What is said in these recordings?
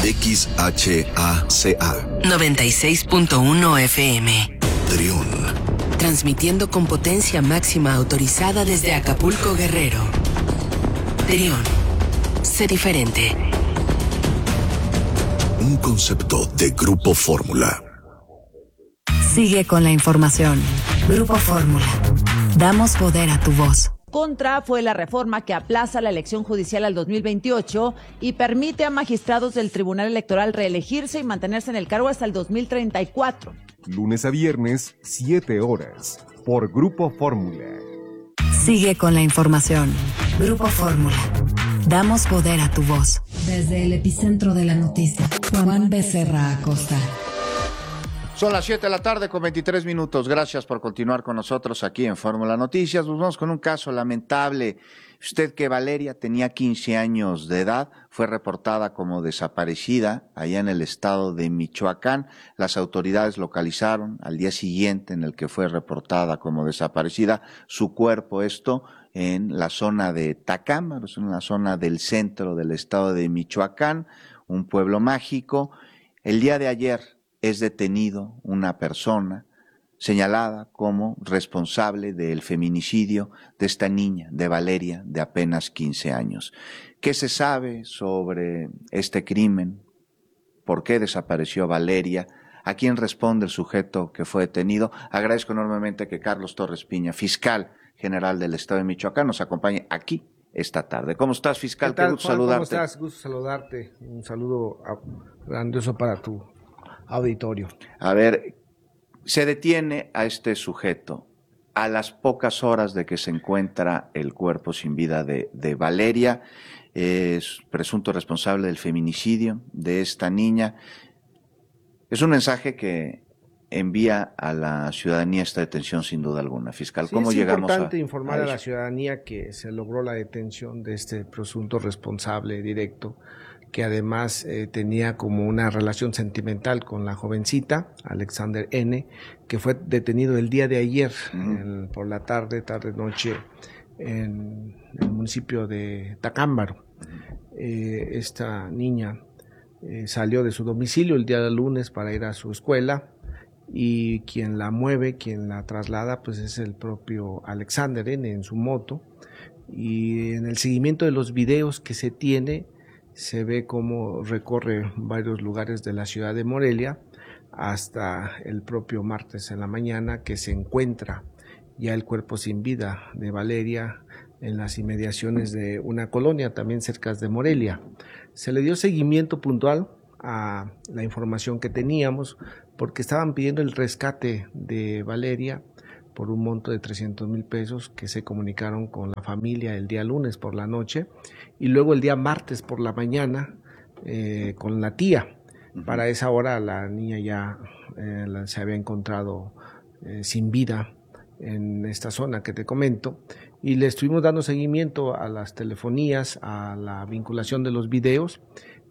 XHACA 96.1 FM. Trión. Transmitiendo con potencia máxima autorizada desde Acapulco, Guerrero. Trión. Sé diferente. Un concepto de Grupo Fórmula. Sigue con la información. Grupo Fórmula. Damos poder a tu voz. Contra fue la reforma que aplaza la elección judicial al 2028 y permite a magistrados del Tribunal Electoral reelegirse y mantenerse en el cargo hasta el 2034. Lunes a viernes, 7 horas, por Grupo Fórmula. Sigue con la información. Grupo Fórmula. Damos poder a tu voz. Desde el epicentro de la noticia, Juan Becerra Acosta. Son las 7 de la tarde con 23 minutos. Gracias por continuar con nosotros aquí en Fórmula Noticias. Nos vamos con un caso lamentable. Usted que Valeria tenía 15 años de edad, fue reportada como desaparecida allá en el estado de Michoacán. Las autoridades localizaron al día siguiente en el que fue reportada como desaparecida su cuerpo, esto en la zona de Tacámbaro, en la zona del centro del estado de Michoacán, un pueblo mágico. El día de ayer es detenido una persona señalada como responsable del feminicidio de esta niña, de Valeria, de apenas 15 años. ¿Qué se sabe sobre este crimen? ¿Por qué desapareció Valeria? ¿A quién responde el sujeto que fue detenido? Agradezco enormemente que Carlos Torres Piña, fiscal general del estado de Michoacán, nos acompañe aquí esta tarde. ¿Cómo estás, fiscal? ¿Qué tal, Qué gusto Juan? saludarte. ¿Cómo estás? Gusto saludarte. Un saludo grandioso para tu auditorio. A ver, se detiene a este sujeto a las pocas horas de que se encuentra el cuerpo sin vida de Valeria. Es presunto responsable del feminicidio de esta niña. Es un mensaje que envía a la ciudadanía esta detención sin duda alguna, fiscal. Sí, ¿Cómo llegamos a Es importante informar a la eso? ciudadanía que se logró la detención de este presunto responsable directo, que además tenía como una relación sentimental con la jovencita, Alexander N., que fue detenido el día de ayer, por la tarde-noche, en el municipio de Tacámbaro. Esta niña salió de su domicilio el día del lunes para ir a su escuela, y quien la mueve, quien la traslada, pues es el propio Alexander N. en su moto, y en el seguimiento de los videos que se tiene, se ve cómo recorre varios lugares de la ciudad de Morelia hasta el propio martes en la mañana, que se encuentra ya el cuerpo sin vida de Valeria en las inmediaciones de una colonia también cerca de Morelia. Se le dio seguimiento puntual a la información que teníamos porque estaban pidiendo el rescate de Valeria por un monto de 300,000 pesos, que se comunicaron con la familia el día lunes por la noche y luego el día martes por la mañana con la tía. Para esa hora la niña ya se había encontrado sin vida en esta zona que te comento, y le estuvimos dando seguimiento a las telefonías, a la vinculación de los videos,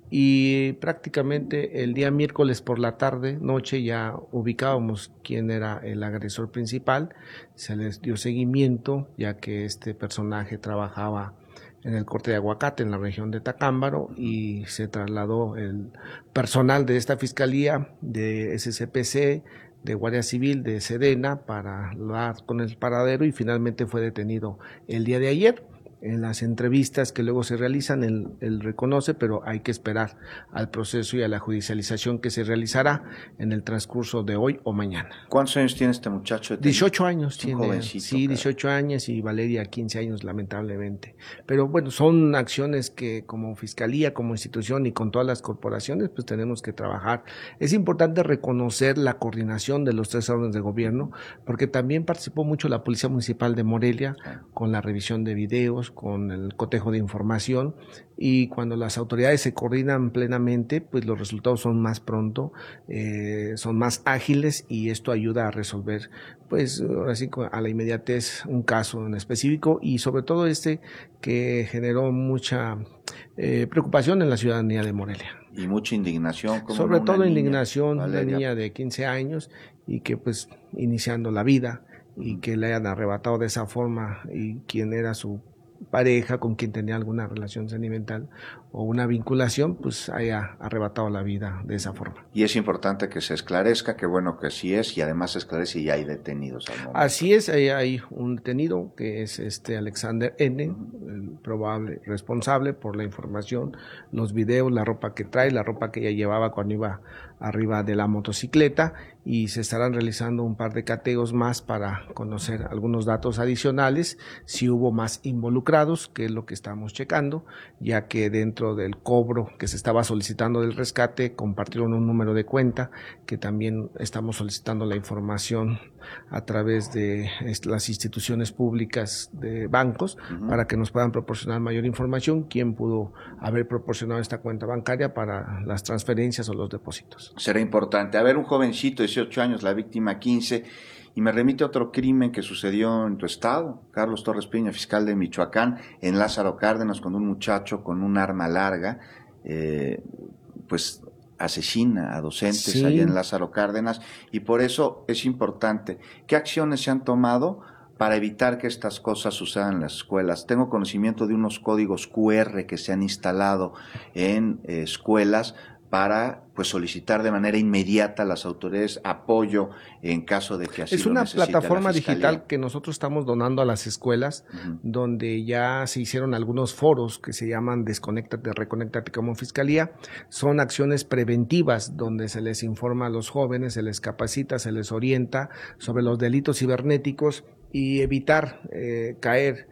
y prácticamente el día miércoles por la noche ya ubicábamos quién era el agresor principal. Se les dio seguimiento ya que este personaje trabajaba en el corte de aguacate en la región de Tacámbaro, y se trasladó el personal de esta fiscalía, de SCPC, de Guardia Civil, de Sedena, para hablar con el paradero, y finalmente fue detenido el día de ayer. En las entrevistas que luego se realizan, él reconoce, pero hay que esperar al proceso y a la judicialización que se realizará en el transcurso de hoy o mañana. ¿Cuántos años tiene este muchacho? 18 años tiene. Jovencito, sí, 18 años, y Valeria 15 años, lamentablemente. Pero bueno, son acciones que como fiscalía, como institución y con todas las corporaciones, pues tenemos que trabajar. Es importante reconocer la coordinación de los 3 órdenes de gobierno, porque también participó mucho la Policía Municipal de Morelia con la revisión de videos, con el cotejo de información, y cuando las autoridades se coordinan plenamente, pues los resultados son más pronto, son más ágiles, y esto ayuda a resolver, pues ahora sí, a la inmediatez un caso en específico, y sobre todo que generó mucha preocupación en la ciudadanía de Morelia. Y mucha indignación. Sobre todo indignación, una niña de 15 años, y que pues iniciando la vida, y que le hayan arrebatado de esa forma, y quien era su pareja, con quien tenía alguna relación sentimental, o una vinculación, pues haya arrebatado la vida de esa forma. Y es importante que se esclarezca, que bueno que sí es, y además se esclarece y hay detenidos al momento. Así es, hay un detenido que es Alexander N., el probable responsable por la información, los videos, la ropa que trae, la ropa que ella llevaba cuando iba arriba de la motocicleta, y se estarán realizando un par de cateos más para conocer algunos datos adicionales, si hubo más involucrados, que es lo que estamos checando, ya que dentro del cobro que se estaba solicitando del rescate compartieron un número de cuenta, que también estamos solicitando la información a través de las instituciones públicas de bancos para que nos puedan proporcionar mayor información, quién pudo haber proporcionado esta cuenta bancaria para las transferencias o los depósitos. Será importante. A ver, un jovencito, 18 años, la víctima 15, y me remite a otro crimen que sucedió en tu estado. Carlos Torres Piña, fiscal de Michoacán, en Lázaro Cárdenas, con un muchacho con un arma larga, pues asesina a docentes allá en Lázaro Cárdenas, y por eso es importante. ¿Qué acciones se han tomado para evitar que estas cosas sucedan en las escuelas? Tengo conocimiento de unos códigos QR que se han instalado en escuelas para pues solicitar de manera inmediata a las autoridades apoyo en caso de que así lo necesite la Fiscalía. Es una plataforma digital que nosotros estamos donando a las escuelas, donde ya se hicieron algunos foros que se llaman Desconéctate, Reconéctate como Fiscalía. Son acciones preventivas donde se les informa a los jóvenes, se les capacita, se les orienta sobre los delitos cibernéticos y evitar caer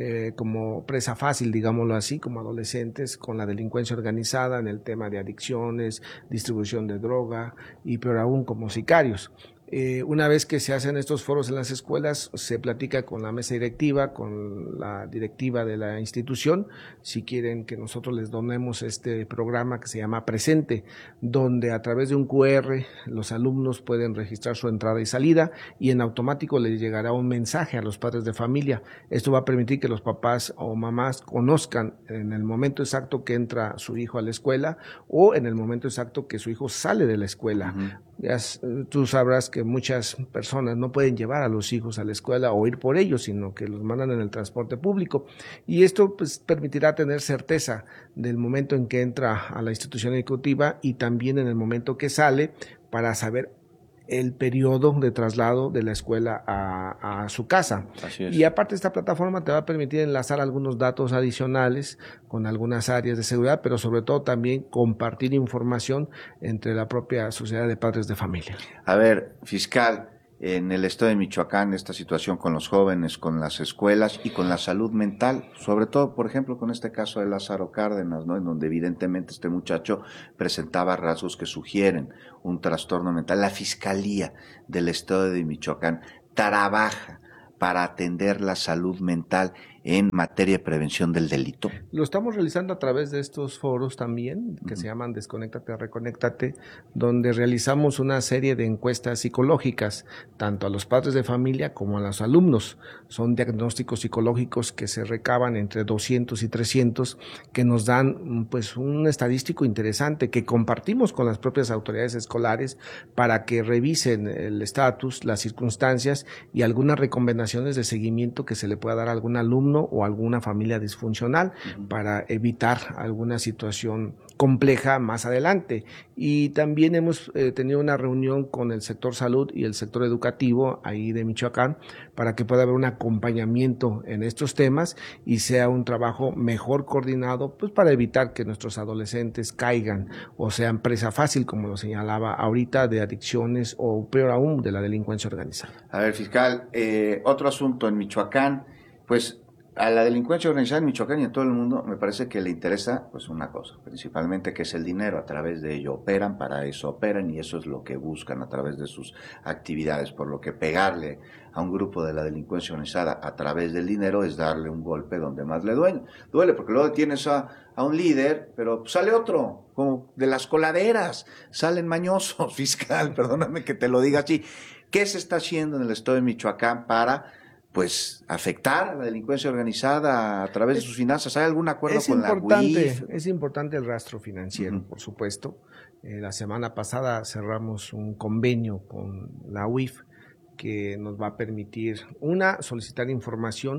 como presa fácil, digámoslo así, como adolescentes con la delincuencia organizada en el tema de adicciones, distribución de droga y peor aún como sicarios. Una vez que se hacen estos foros en las escuelas, se platica con la mesa directiva, con la directiva de la institución, si quieren que nosotros les donemos este programa que se llama Presente, donde a través de un QR los alumnos pueden registrar su entrada y salida y en automático les llegará un mensaje a los padres de familia. Esto va a permitir que los papás o mamás conozcan en el momento exacto que entra su hijo a la escuela o en el momento exacto que su hijo sale de la escuela. Ya, tú sabrás que muchas personas no pueden llevar a los hijos a la escuela o ir por ellos, sino que los mandan en el transporte público, y esto pues permitirá tener certeza del momento en que entra a la institución educativa y también en el momento que sale, para saber el periodo de traslado de la escuela a su casa. Así es. Y aparte esta plataforma te va a permitir enlazar algunos datos adicionales con algunas áreas de seguridad, pero sobre todo también compartir información entre la propia sociedad de padres de familia. A ver, fiscal, en el estado de Michoacán, esta situación con los jóvenes, con las escuelas y con la salud mental, sobre todo, por ejemplo, con este caso de Lázaro Cárdenas, ¿no? En donde evidentemente este muchacho presentaba rasgos que sugieren un trastorno mental. La Fiscalía del estado de Michoacán trabaja para atender la salud mental en materia de prevención del delito. Lo estamos realizando a través de estos foros también, que se llaman Desconéctate, Reconéctate, donde realizamos una serie de encuestas psicológicas, tanto a los padres de familia como a los alumnos. Son diagnósticos psicológicos que se recaban entre 200 y 300, que nos dan pues un estadístico interesante que compartimos con las propias autoridades escolares para que revisen el estatus, las circunstancias y algunas recomendaciones de seguimiento que se le pueda dar a algún alumno o alguna familia disfuncional para evitar alguna situación compleja más adelante. Y también hemos tenido una reunión con el sector salud y el sector educativo ahí de Michoacán para que pueda haber un acompañamiento en estos temas y sea un trabajo mejor coordinado, pues para evitar que nuestros adolescentes caigan o sean presa fácil, como lo señalaba ahorita, de adicciones o peor aún de la delincuencia organizada. A ver, fiscal, otro asunto en Michoacán, pues a la delincuencia organizada en Michoacán y en todo el mundo me parece que le interesa pues una cosa, principalmente, que es el dinero. A través de ello operan, para eso operan, y eso es lo que buscan a través de sus actividades, por lo que pegarle a un grupo de la delincuencia organizada a través del dinero es darle un golpe donde más le duele, porque luego tienes a un líder, pero sale otro, como de las coladeras, salen mañosos, fiscal, perdóname que te lo diga así. ¿Qué se está haciendo en el estado de Michoacán para pues afectar a la delincuencia organizada a través de sus finanzas? ¿Hay algún acuerdo con la UIF? Es importante el rastro financiero, por supuesto. La semana pasada cerramos un convenio con la UIF que nos va a permitir, solicitar información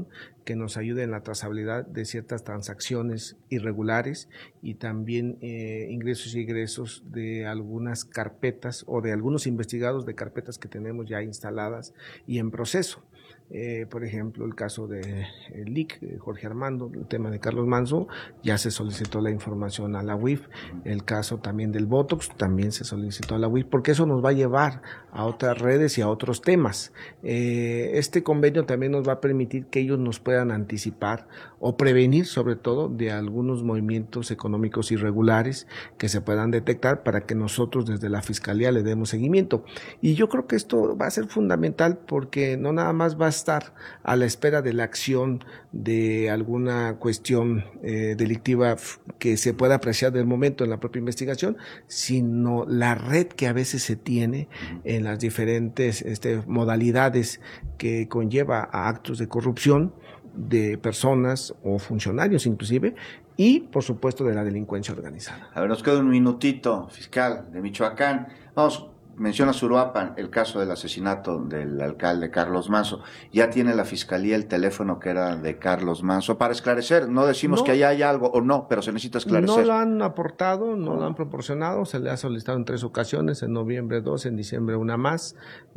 que nos ayude en la trazabilidad de ciertas transacciones irregulares y también ingresos y egresos de algunas carpetas o de algunos investigados de carpetas que tenemos ya instaladas y en proceso. Por ejemplo, el caso de LIC, Jorge Armando, el tema de Carlos Manso, ya se solicitó la información a la UIF. El caso también del Botox, también se solicitó a la UIF, porque eso nos va a llevar a otras redes y a otros temas. Este convenio también nos va a permitir que ellos nos puedan anticipar o prevenir, sobre todo, de algunos movimientos económicos irregulares que se puedan detectar para que nosotros desde la Fiscalía le demos seguimiento. Y yo creo que esto va a ser fundamental porque no nada más va a estar a la espera de la acción de alguna cuestión delictiva que se pueda apreciar del momento en la propia investigación, sino la red que a veces se tiene en las diferentes modalidades que conlleva a actos de corrupción de personas o funcionarios inclusive, y por supuesto de la delincuencia organizada. A ver, nos queda un minutito, fiscal de Michoacán. Vamos, menciona Uruapan, el caso del asesinato del alcalde Carlos Manso. Ya tiene la Fiscalía el teléfono que era de Carlos Manso para esclarecer. No decimos que allá hay algo o no, pero se necesita esclarecer. No lo han aportado, no lo han proporcionado. Se le ha solicitado en 3 ocasiones, en noviembre 2, en diciembre una más.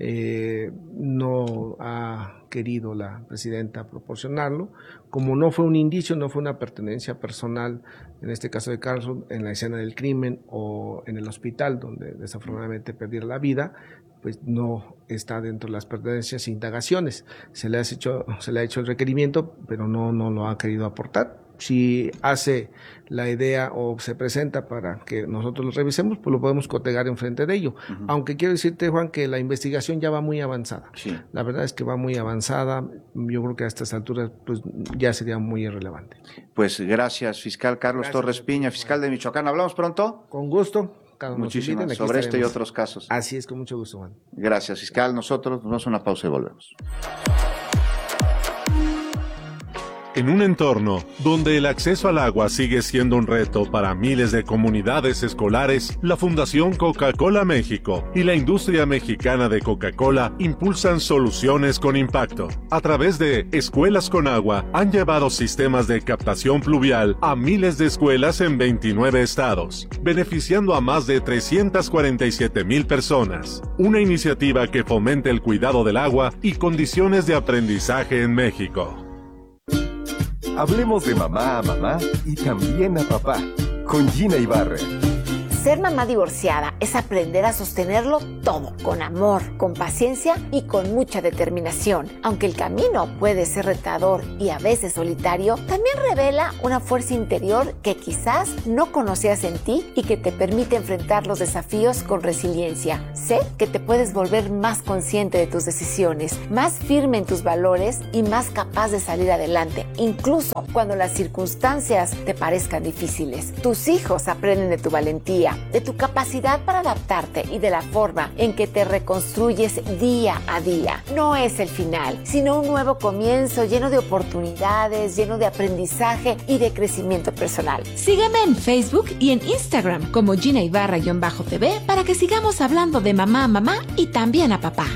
No ha querido la presidenta proporcionarlo. Como no fue un indicio, no fue una pertenencia personal, en este caso de Carlos, en la escena del crimen o en el hospital donde desafortunadamente perdiera la vida, pues no está dentro de las pertenencias e indagaciones. Se le ha hecho el requerimiento, pero no lo ha querido aportar. Si hace la idea o se presenta para que nosotros lo revisemos, pues lo podemos cotejar enfrente de ello. Aunque quiero decirte, Juan, que la investigación ya va muy avanzada. Sí. La verdad es que va muy avanzada. Yo creo que a estas alturas pues ya sería muy irrelevante. Pues gracias, fiscal Carlos Torres Piña, fiscal de Michoacán. ¿Hablamos pronto? Con gusto. Muchísimas sobre este y otros casos. Así es, con mucho gusto, Juan. Gracias, fiscal. Nosotros nos damos una pausa y volvemos. En un entorno donde el acceso al agua sigue siendo un reto para miles de comunidades escolares, la Fundación Coca-Cola México y la industria mexicana de Coca-Cola impulsan soluciones con impacto. A través de Escuelas con Agua, han llevado sistemas de captación pluvial a miles de escuelas en 29 estados, beneficiando a más de 347,000 personas. Una iniciativa que fomente el cuidado del agua y condiciones de aprendizaje en México. Hablemos de mamá a mamá y también a papá, con Gina Ibarra. Ser mamá divorciada es aprender a sostenerlo todo, con amor, con paciencia y con mucha determinación. Aunque el camino puede ser retador y a veces solitario, también revela una fuerza interior que quizás no conocías en ti y que te permite enfrentar los desafíos con resiliencia. Sé que te puedes volver más consciente de tus decisiones, más firme en tus valores y más capaz de salir adelante, incluso cuando las circunstancias te parezcan difíciles. Tus hijos aprenden de tu valentía, de tu capacidad para adaptarte y de la forma en que te reconstruyes día a día. No es el final, sino un nuevo comienzo lleno de oportunidades, lleno de aprendizaje y de crecimiento personal. Sígueme en Facebook y en Instagram como Gina Ibarra-TV para que sigamos hablando de mamá a mamá y también a papá.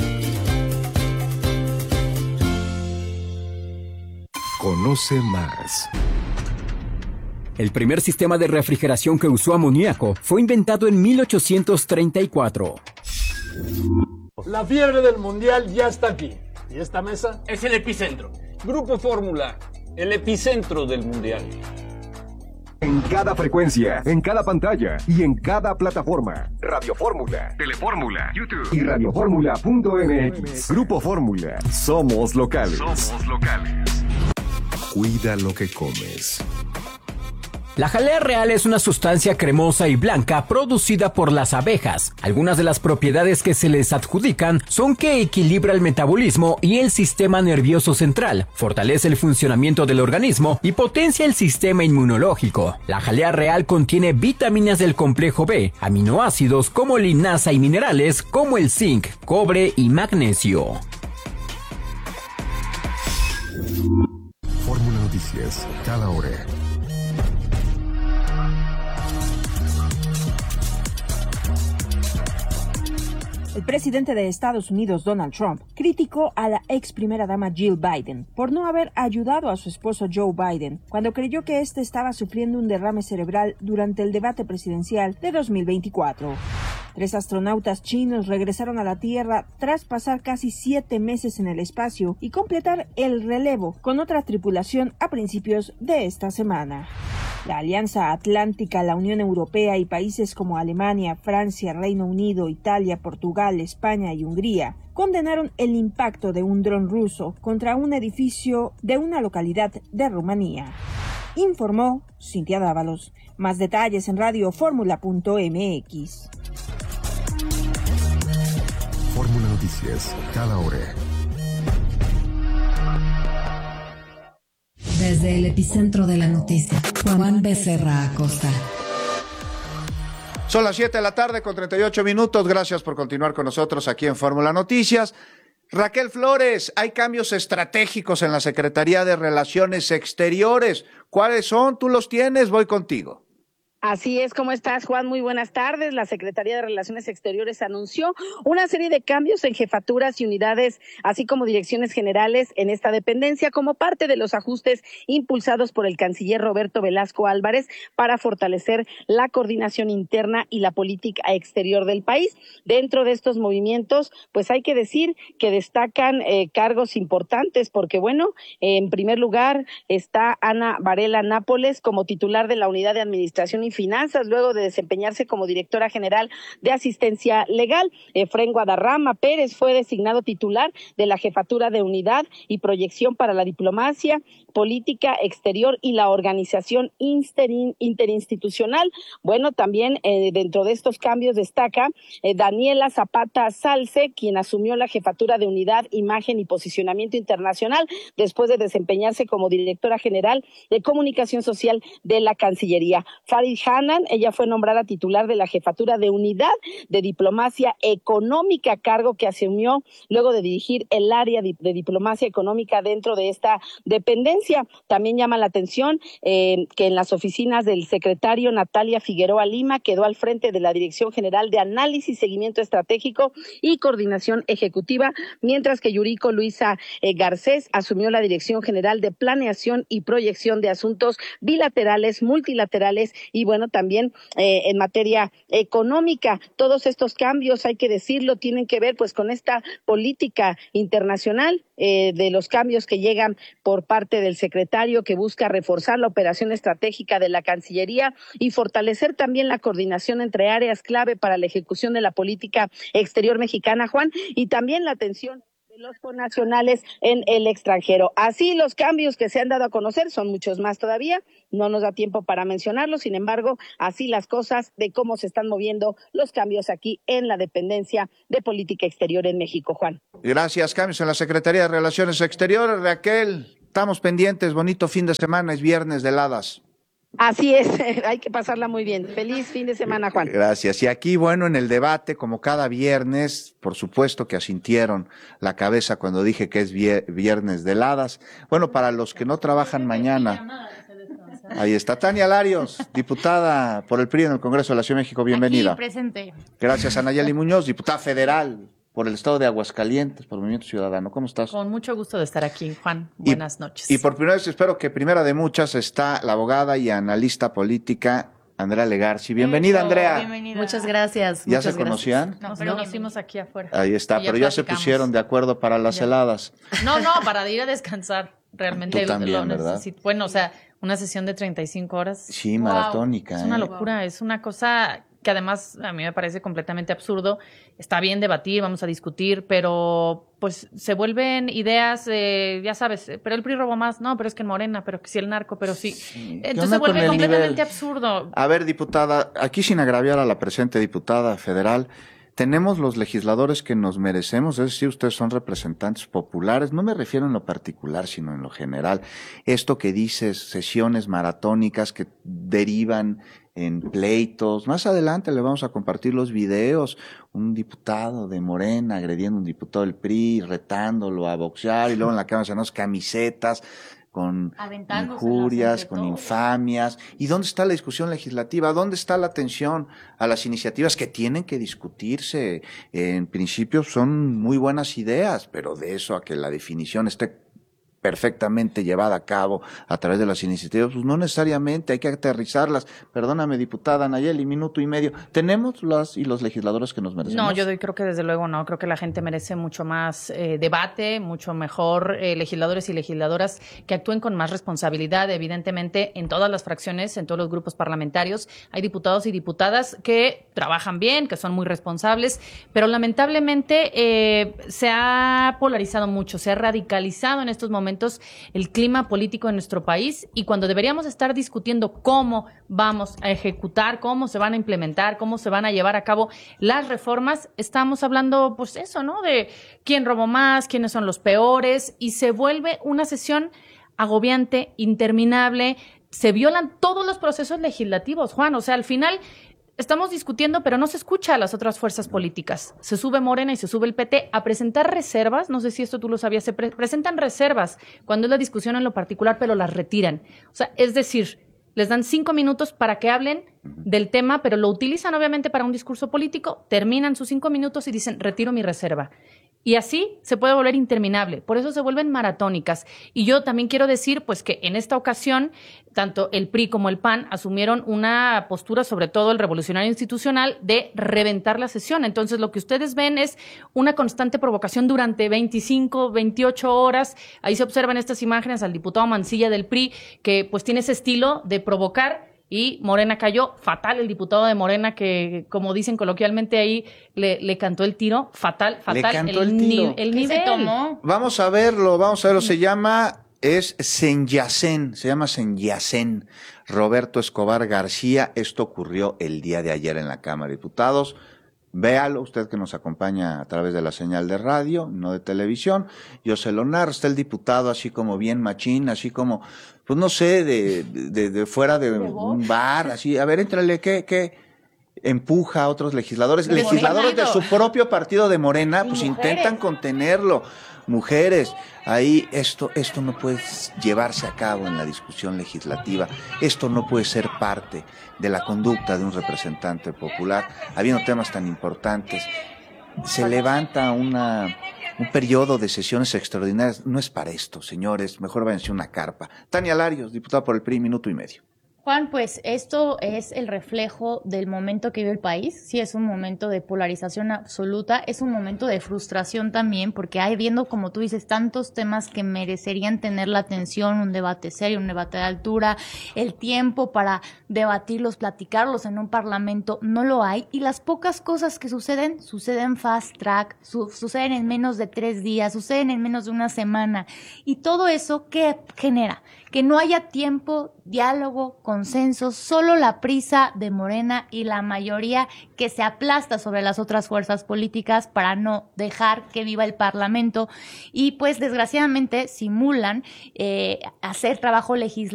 Conoce más. El primer sistema de refrigeración que usó amoníaco fue inventado en 1834. La fiebre del mundial ya está aquí. ¿Y esta mesa? Es el epicentro. Grupo Fórmula, el epicentro del mundial. En cada frecuencia, en cada pantalla y en cada plataforma. Radio Fórmula, Telefórmula, YouTube y radioformula.mx. Grupo Fórmula. Somos locales. Somos locales. Cuida lo que comes. La jalea real es una sustancia cremosa y blanca producida por las abejas. Algunas de las propiedades que se les adjudican son que equilibra el metabolismo y el sistema nervioso central, fortalece el funcionamiento del organismo y potencia el sistema inmunológico. La jalea real contiene vitaminas del complejo B, aminoácidos como linasa y minerales como el zinc, cobre y magnesio. Fórmula Noticias, cada hora. El presidente de Estados Unidos, Donald Trump, criticó a la ex primera dama Jill Biden por no haber ayudado a su esposo Joe Biden cuando creyó que éste estaba sufriendo un derrame cerebral durante el debate presidencial de 2024. 3 astronautas chinos regresaron a la Tierra tras pasar casi 7 meses en el espacio y completar el relevo con otra tripulación a principios de esta semana. La Alianza Atlántica, la Unión Europea y países como Alemania, Francia, Reino Unido, Italia, Portugal, España y Hungría condenaron el impacto de un dron ruso contra un edificio de una localidad de Rumanía. Informó Cintia Dávalos. Más detalles en radioformula.mx. Fórmula Noticias, cada hora. Desde el epicentro de la noticia, Juan Becerra Acosta. Son las 7 de la tarde con 38 minutos. Gracias por continuar con nosotros aquí en Fórmula Noticias. Raquel Flores, hay cambios estratégicos en la Secretaría de Relaciones Exteriores. ¿Cuáles son? Tú los tienes, voy contigo. Así es, ¿cómo estás, Juan? Muy buenas tardes. La Secretaría de Relaciones Exteriores anunció una serie de cambios en jefaturas y unidades, así como direcciones generales en esta dependencia, como parte de los ajustes impulsados por el canciller Roberto Velasco Álvarez para fortalecer la coordinación interna y la política exterior del país. Dentro de estos movimientos, pues hay que decir que destacan cargos importantes, porque bueno, en primer lugar está Ana Varela Nápoles como titular de la Unidad de Administración y Finanzas, luego de desempeñarse como directora general de Asistencia Legal. Efrén Guadarrama Pérez fue designado titular de la Jefatura de Unidad y Proyección para la Diplomacia, Política Exterior y la Organización Interinstitucional. Bueno, también dentro de estos cambios destaca Daniela Zapata Salce, quien asumió la Jefatura de Unidad, Imagen y Posicionamiento Internacional después de desempeñarse como directora general de Comunicación Social de la Cancillería. Farid Hanan, ella fue nombrada titular de la Jefatura de Unidad de Diplomacia Económica, cargo que asumió luego de dirigir el área de diplomacia económica dentro de esta dependencia. También llama la atención que en las oficinas del secretario Natalia Figueroa Lima quedó al frente de la Dirección General de Análisis, Seguimiento Estratégico y Coordinación Ejecutiva, mientras que Yuriko Luisa Garcés asumió la Dirección General de Planeación y Proyección de Asuntos Bilaterales, Multilaterales y bueno, también en materia económica. Todos estos cambios, hay que decirlo, tienen que ver pues con esta política internacional, de los cambios que llegan por parte del secretario, que busca reforzar la operación estratégica de la Cancillería y fortalecer también la coordinación entre áreas clave para la ejecución de la política exterior mexicana, Juan, y también la atención de los connacionales en el extranjero. Así, los cambios que se han dado a conocer son muchos más todavía, no nos da tiempo para mencionarlos, sin embargo, así las cosas de cómo se están moviendo los cambios aquí en la dependencia de política exterior en México, Juan. Gracias, cambios en la Secretaría de Relaciones Exteriores. Raquel, estamos pendientes, bonito fin de semana, es viernes de heladas. Así es, hay que pasarla muy bien. Feliz fin de semana, Juan. Gracias. Y aquí, bueno, en el debate, como cada viernes, por supuesto que asintieron la cabeza cuando dije que es viernes de heladas. Bueno, para los que no trabajan mañana, ahí está Tania Larios, diputada por el PRI en el Congreso de la Ciudad de México, bienvenida. Aquí presente. Gracias, Anayeli Muñoz, diputada federal por el estado de Aguascalientes, por Movimiento Ciudadano. ¿Cómo estás? Con mucho gusto de estar aquí, Juan. Buenas noches. Y por primera vez, espero que primera de muchas, está la abogada y analista política Andrea Legarci. Bienvenida, Andrea. Bienvenida. Muchas gracias. ¿Ya muchas se conocían? Nos conocimos aquí afuera. Ahí está, pero ya se pusieron de acuerdo para las heladas. No, para ir a descansar. Realmente Tú también, ¿verdad? Bueno, o sea, una sesión de 35 horas. Sí, maratónica. Es una locura, es una cosa que además a mí me parece completamente absurdo. Está bien debatir, vamos a discutir, pero pues se vuelven ideas, ya sabes, pero el PRI robó más, no, pero es que en Morena, pero que si el narco, pero sí. Entonces se vuelve completamente absurdo. A ver, diputada, aquí sin agraviar a la presente diputada federal, tenemos los legisladores que nos merecemos, es decir, ustedes son representantes populares, no me refiero en lo particular, sino en lo general. Esto que dices, sesiones maratónicas que derivan en pleitos, más adelante le vamos a compartir los videos, un diputado de Morena agrediendo a un diputado del PRI, retándolo a boxear, y luego en la Cámara de Senadores camisetas. con injurias, con infamias. ¿Y dónde está la discusión legislativa? ¿Dónde está la atención a las iniciativas que tienen que discutirse? En principio son muy buenas ideas, pero de eso a que la definición esté perfectamente llevada a cabo a través de las iniciativas, pues no necesariamente, hay que aterrizarlas. Perdóname, diputada Nayeli, minuto y medio. ¿Tenemos los legisladores que nos merecemos? No, creo que desde luego no. Creo que la gente merece mucho más debate, mucho mejor legisladores y legisladoras que actúen con más responsabilidad. Evidentemente, en todas las fracciones, en todos los grupos parlamentarios, hay diputados y diputadas que trabajan bien, que son muy responsables, pero lamentablemente se ha polarizado mucho, se ha radicalizado en estos momentos el clima político en nuestro país, y cuando deberíamos estar discutiendo cómo vamos a ejecutar, cómo se van a implementar, cómo se van a llevar a cabo las reformas, estamos hablando pues eso, ¿no? De quién robó más, quiénes son los peores, y se vuelve una sesión agobiante, interminable, se violan todos los procesos legislativos, Juan, o sea, al final estamos discutiendo, pero no se escucha a las otras fuerzas políticas. Se sube Morena y se sube el PT a presentar reservas, no sé si esto tú lo sabías, se presentan reservas cuando es la discusión en lo particular, pero las retiran. O sea, es decir, les dan 5 minutos para que hablen del tema, pero lo utilizan obviamente para un discurso político, terminan sus 5 minutos y dicen, retiro mi reserva. Y así se puede volver interminable, por eso se vuelven maratónicas. Y yo también quiero decir pues que en esta ocasión tanto el PRI como el PAN asumieron una postura, sobre todo el Revolucionario Institucional, de reventar la sesión. Entonces lo que ustedes ven es una constante provocación durante 25, 28 horas. Ahí se observan estas imágenes al diputado Mancilla del PRI, que pues tiene ese estilo de provocar. Y Morena cayó fatal, el diputado de Morena que, como dicen coloquialmente ahí, le cantó el tiro, fatal. Le cantó el tiro. El nivel. Se tomó. Vamos a verlo, se llama Senyacén, Roberto Escobar García. Esto ocurrió el día de ayer en la Cámara de Diputados. Véalo, usted que nos acompaña a través de la señal de radio, no de televisión. Yo se lo narro, está el diputado así como bien machín, así como, pues no sé, de fuera de un bar, así, a ver, éntrale, ¿qué? Empuja a otros legisladores de su propio partido de Morena, pues intentan contenerlo. Mujeres, ahí esto no puede llevarse a cabo en la discusión legislativa, esto no puede ser parte de la conducta de un representante popular, habiendo temas tan importantes. Se levanta un periodo de sesiones extraordinarias, no es para esto, señores, mejor váyanse a una carpa. Tania Larios, diputada por el PRI, minuto y medio. Juan, pues esto es el reflejo del momento que vive el país. Sí, es un momento de polarización absoluta, es un momento de frustración también, porque hay, viendo, como tú dices, tantos temas que merecerían tener la atención, un debate serio, un debate de altura, el tiempo para debatirlos, platicarlos en un parlamento, no lo hay, y las pocas cosas que suceden fast track, suceden en menos de 3 días, suceden en menos de una semana, y todo eso, ¿qué genera? Que no haya tiempo, diálogo, consenso, solo la prisa de Morena y la mayoría que se aplasta sobre las otras fuerzas políticas para no dejar que viva el Parlamento, y pues desgraciadamente simulan hacer trabajo legislativo